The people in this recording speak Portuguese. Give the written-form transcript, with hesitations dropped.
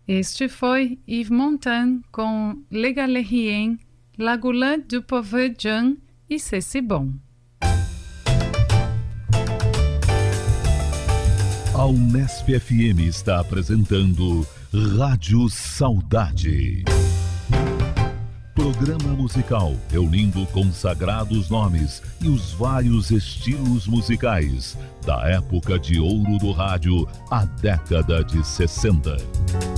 Este foi Yves Montand com Les Galériens, La Goulette du Pauvre Jean e C'est si bon. A Unesp FM está apresentando Rádio Saudade. Programa musical reunindo consagrados nomes e os vários estilos musicais da época de ouro do rádio, a década de 60.